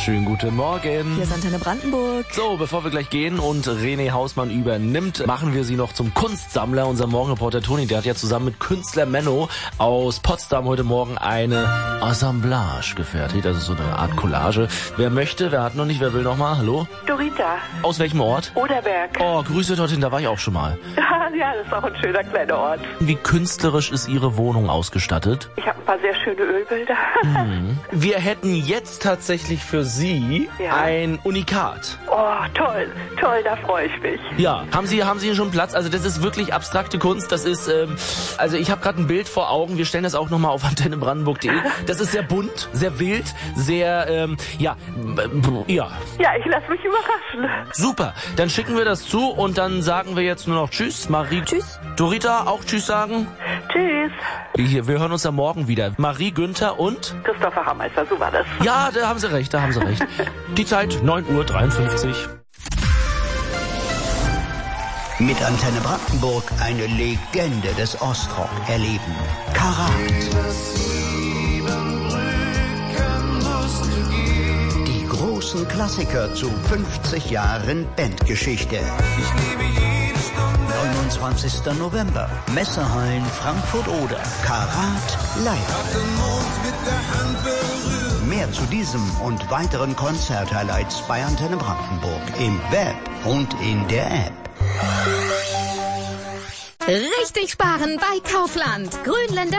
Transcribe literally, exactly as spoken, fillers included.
Schönen guten Morgen. Hier ist Antenne Brandenburg. So, bevor wir gleich gehen und René Hausmann übernimmt, machen wir sie noch zum Kunstsammler. Unser Morgenreporter Toni, der hat ja zusammen mit Künstler Menno aus Potsdam heute Morgen eine Assemblage gefertigt. Das ist so eine Art Collage. Wer möchte, wer hat noch nicht, wer will noch mal? Hallo? Dorita. Aus welchem Ort? Oderberg. Oh, Grüße dorthin, da war ich auch schon mal. Ja, das ist auch ein schöner kleiner Ort. Wie künstlerisch ist Ihre Wohnung ausgestattet? Ich habe ein paar sehr schöne Ölbilder. Mhm. Wir hätten jetzt tatsächlich für Sie Ja. ein Unikat. Oh, toll, toll, da freue ich mich. Ja, haben Sie haben Sie schon Platz? Also das ist wirklich abstrakte Kunst. Das ist, ähm, also ich habe gerade ein Bild vor Augen. Wir stellen das auch nochmal auf antenne brandenburg punkt de. Das ist sehr bunt, sehr wild, sehr, ähm, ja, äh, ja. Ja, ich lasse mich überraschen. Super, dann schicken wir das zu und dann sagen wir jetzt nur noch Tschüss, Marie. Tschüss. Dorita, auch Tschüss sagen. Tschüss. Wir, wir hören uns am Morgen wieder. Marie, Günther und? Christopher Hameister, so war das. Ja, da haben Sie recht, da haben Sie recht. Die Zeit neun Uhr dreiundfünfzig. Mit Antenne Brandenburg eine Legende des Ostrock erleben. Karat. Die großen Klassiker zu fünfzig Jahren Bandgeschichte. neunundzwanzigster November. Messehallen Frankfurt-Oder. Karat live. Mehr zu diesem und weiteren Konzert-Highlights bei Antenne Brandenburg im Web und in der App. Richtig sparen bei Kaufland. Grünländer